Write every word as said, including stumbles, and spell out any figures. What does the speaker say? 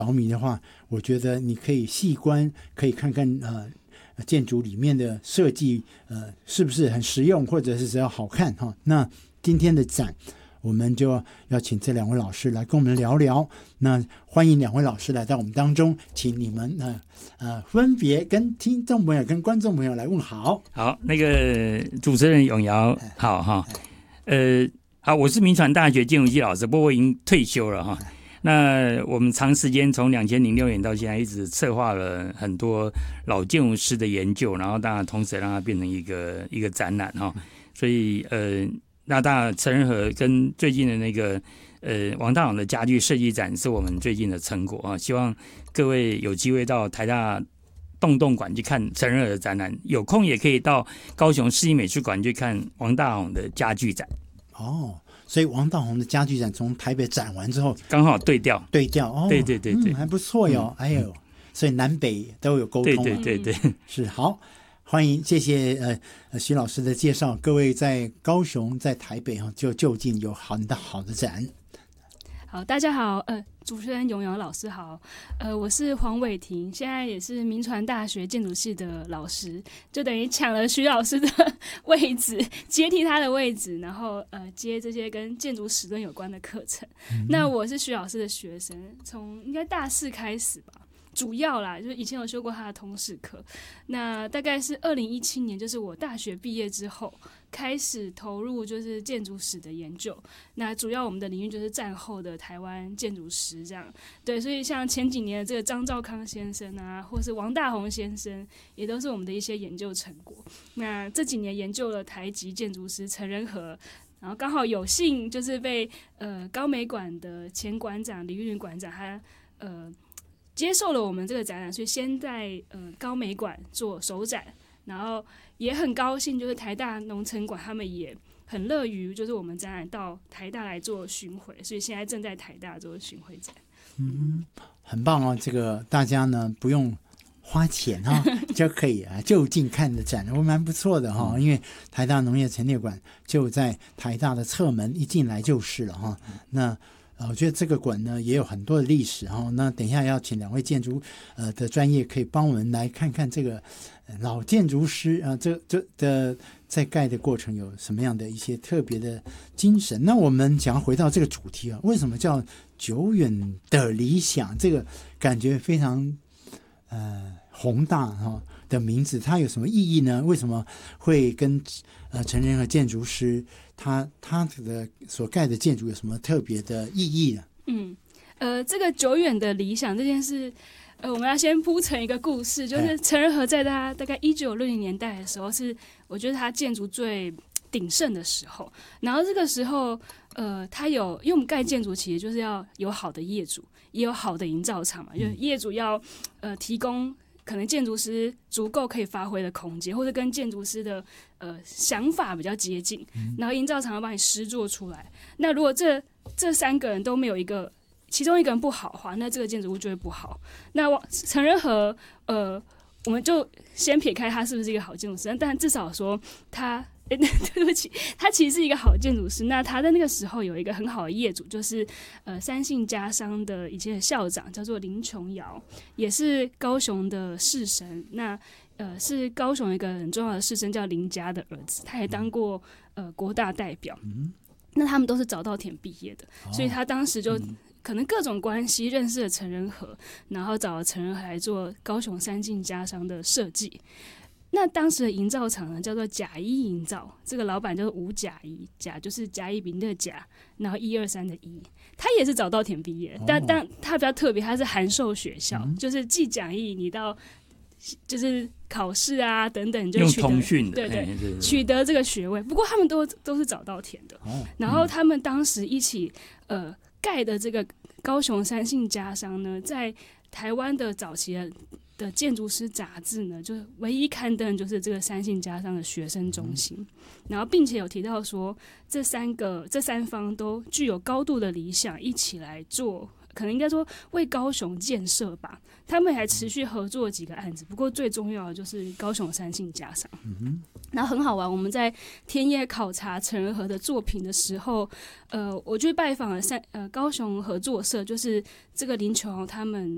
着迷的话，我觉得你可以细观，可以看看呃建筑里面的设计呃是不是很实用，或者是只要好看哈。那今天的展我们就要请这两位老师来跟我们聊聊。那欢迎两位老师来到我们当中，请你们呢呃分别跟听众朋友跟观众朋友来问好。 好，那个主持人永尧好哈，呃好，我是民传大学建筑系老师，不过我已经退休了哈。那我们长时间从两千零六年到现在一直策划了很多老建筑师的研究，然后当然同时让它变成一个一个展览哈。所以呃，那当然陈仁和跟最近的那个呃王大闳的家具设计展是我们最近的成果啊。希望各位有机会到台大洞洞馆去看陈仁和的展览，有空也可以到高雄市立美术馆去看王大闳的家具展。 哦。所以王大闳的家具展从台北展完之后， 刚好对调， 对调哦， 对对对对、 嗯，还不错哟。嗯、哎呦，所以南北都有沟通、啊， 对对对对， 是好，欢迎，谢谢呃徐老师的介绍。各位在高雄、在台北哈，就就近有很的好的展。 好，大家好，呃，主持人永尧老师好，呃，我是黄伟婷，现在也是民传大学建筑系的老师，就等于抢了徐老师的位置，接替他的位置，然后呃接这些跟建筑史论有关的课程。嗯、那我是徐老师的学生，从应该大四开始吧。主要啦，就是以前有修过他的通识课，那大概是二零一七年，就是我大学毕业之后开始投入就是建筑史的研究。那主要我们的领域就是战后的台湾建筑史这样，对，所以像前几年的这个张兆康先生啊，或是王大闳先生，也都是我们的一些研究成果。那这几年研究了台籍建筑师陈仁和。然后刚好有幸就是被呃高美馆的前馆长李玉林馆长他呃。接受了我们这个展览，所以先在呃高美馆做首展，然后也很高兴，就是台大农城馆他们也很乐于就是我们展览到台大来做巡回，所以现在正在台大做巡回展。 嗯，很棒哦，这个大家呢不用花钱哈、哦、就可以啊就近看的展，我蛮不错的哈、哦，因为台大农业陈列馆就在台大的侧门，一进来就是了哈、哦。那我觉得这个馆呢也有很多的历史哈、哦。那等一下要请两位建筑呃的专业可以帮我们来看看这个老建筑师啊，这这的在盖的过程有什么样的一些特别的精神。那我们想要回到这个主题啊，为什么叫久远的理想？这个感觉非常呃宏大哈、哦、的名字，它有什么意义呢？为什么会跟呃陈仁和建筑师他他的所盖的建筑有什么特别的意义呢？ 嗯，呃，这个久远的理想这件事，呃，我们要先铺成一个故事，就是陈仁和在他大概一九六零年代的时候，是我觉得他建筑最鼎盛的时候。然后这个时候，呃，他有，因为我们盖建筑其实就是要有好的业主，也有好的营造厂嘛，就是业主要呃提供。可能建筑师足够可以发挥的空间，或者跟建筑师的呃想法比较接近，然后营造厂要帮你施作出来。那如果这这三个人都没有一个，其中一个人不好的话，那这个建筑物就会不好。那陈仁和呃，我们就先撇开他是不是一个好建筑师，但至少说他。对不起，他其实是一个好建筑师。那他在那个时候有一个很好的业主，就是呃三信家商的以前的校长，叫做林琼瑶，也是高雄的士绅。那呃是高雄一个很重要的士绅，叫林家的儿子，他也当过呃国大代表。那他们都是早稻田毕业的，所以他当时就可能各种关系认识了陈仁和，然后找了陈仁和来做高雄三信家商的设计。那当时的营造厂呢，叫做甲一营造，这个老板就是吴甲一，甲就是甲乙丙的甲，然后一二三的一，他也是早稻田毕业，但但他比较特别，他是函授学校，嗯、就是既讲义，你到就是考试啊等等，你就取得用通讯的， 对 对, 对, 对, 对取得这个学位。不过他们都都是早稻田的，哦、然后他们当时一起呃盖的这个高雄三信家商呢，在台湾的早期的。的建筑师杂志呢，就是唯一刊登就是这个三信家商的学生中心，嗯、然后并且有提到说，这三个这三方都具有高度的理想，一起来做，可能应该说为高雄建设吧。他们还持续合作几个案子，不过最重要的就是高雄三信家商。嗯然后很好玩，我们在田野考察陈仁和的作品的时候，呃，我去拜访了三呃高雄合作社，就是这个林琼他们